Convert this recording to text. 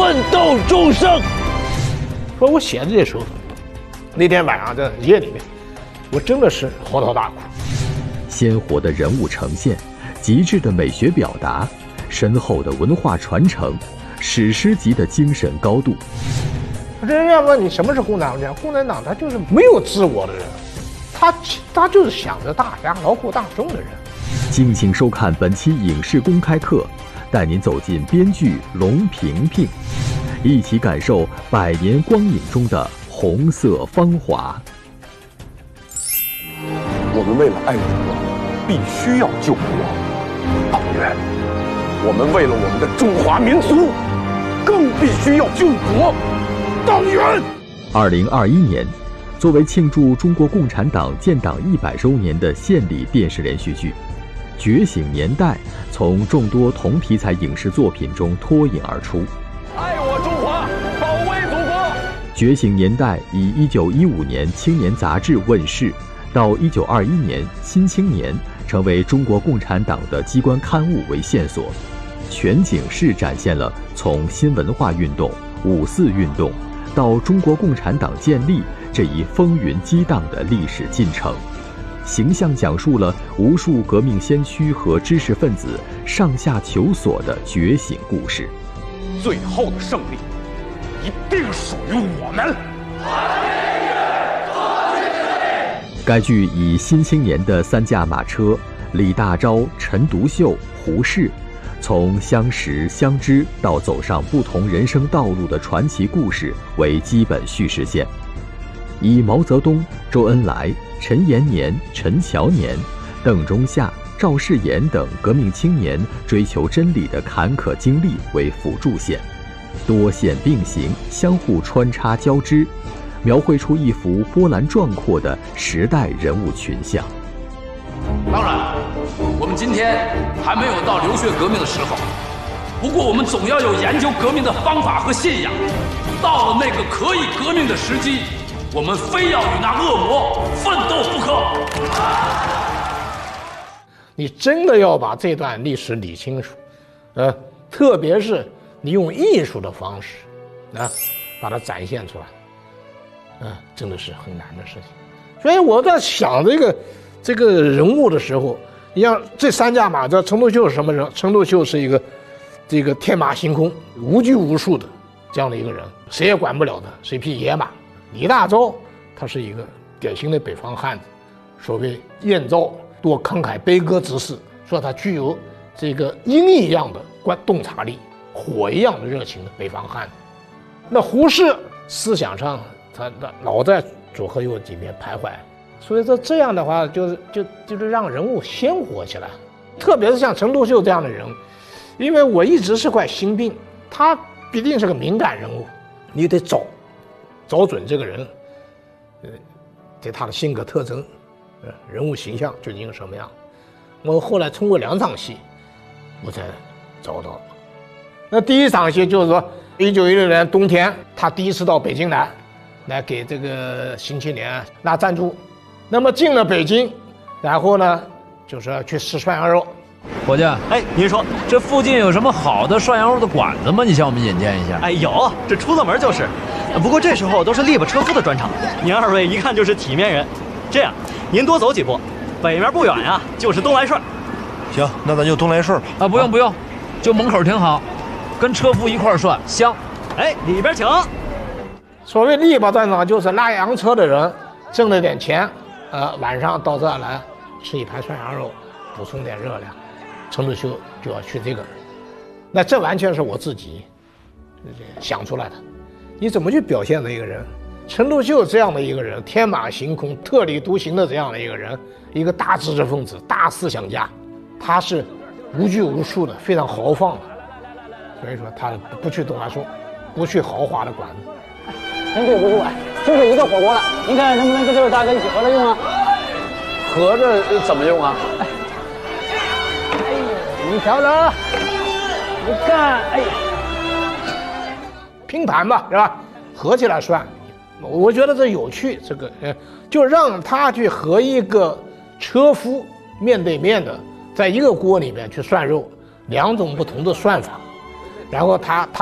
奋斗终生。说我写的这首，那天晚上在夜里面，我真的是嚎啕大哭。 鲜活的人物呈现，极致的美学表达，深厚的文化传承，史诗级的精神高度。 人家问你什么是共产党？共产党他就是没有自我的人，他就是想着大家劳苦大众的人。 敬请收看本期影视公开课，带您走进编剧龙萍萍，一起感受100年光影中的红色芳华。 我们为了爱国，必须要救国。党员，我们为了我们的中华民族，更必须要救国。党员。 2021年，作为庆祝中国共产党建党100周年的献礼电视连续剧《觉醒年代》从众多同题材影视作品中脱颖而出。 爱我中华，保卫祖国。 《觉醒年代》以1915年《青年》杂志问世，到1921年《新青年》成为中国共产党的机关刊物为线索，全景式展现了从新文化运动、5·4运动到中国共产党建立这一风云激荡的历史进程，形象讲述了无数革命先驱和知识分子上下求索的觉醒故事。 最后的胜利一定属于我们。 该剧以《新青年》的3驾马车李大钊、陈独秀、胡适，从相识相知到走上不同人生道路的传奇故事为基本叙事线，以毛泽东、周恩来、陈延年、陈乔年、邓中夏、赵世炎等革命青年追求真理的坎坷经历为辅助线，多线并行，相互穿插交织，描绘出一幅波澜壮阔的时代人物群像。 当然，我们今天还没有到流血革命的时候，不过我们总要有研究革命的方法和信仰。到了那个可以革命的时机，我们非要与那恶魔奋斗不可。 你真的要把这段历史理清楚，特别是你用艺术的方式，把它展现出来，真的是很难的事情。所以我在想这个人物的时候，你像这3驾马车，陈独秀是什么人？陈独秀是一个这个天马行空、无拘无束的这样的一个人，谁也管不了的，是一匹野马。李大钊他是一个典型的北方汉子，所谓燕赵多慷慨悲歌之士，说他具有这个鹰一样的洞察力，火一样的热情的北方汉子。那胡适思想上他老在左和右几边徘徊，所以说这样的话就是让人物鲜活起来，特别是像陈独秀这样的人，因为我一直是块心病，他必定是个敏感人物，你得找准这个人，对他的性格特征，人物形象究竟是什么样。我后来通过2场戏，我才找到。那第一场戏就是说，1916年冬天，他第一次到北京来给这个《新青年》拿赞助。那么进了北京，然后呢，就是要去吃涮羊肉。 伙计， 哎，您说这附近有什么好的涮羊肉的馆子吗？你向我们引荐一下。 哎，有，这出了门就是。不过这时候都是力巴车夫的专场，您2位一看就是体面人。这样，您多走几步，北面不远呀，就是东来顺。 行，那咱就东来顺吧。 啊，不用，就门口挺好，跟车夫一块涮香。 哎，里边请。 所谓力巴专场，就是拉洋车的人挣了点钱，晚上到这儿来吃一盘涮羊肉，补充点热量。陈独秀就要去这个，那这完全是我自己想出来的。你怎么去表现这一个人？陈独秀这样的一个人，天马行空、特立独行的这样的一个人，一个大知识分子、大思想家，他是无拘无束的，非常豪放的。所以说他不去东来顺，不去豪华的馆子。 真对不住啊，就是一个火锅了，您看能不能跟这位大哥一起合着用啊？ 合着怎么用啊？ 哎呦，你瞧着，你看，哎呀， 拼盘吧，是吧？合起来涮，我觉得这有趣。这个就让他去和一个车夫面对面的，在一个锅里面去涮肉，2种不同的涮法，然后他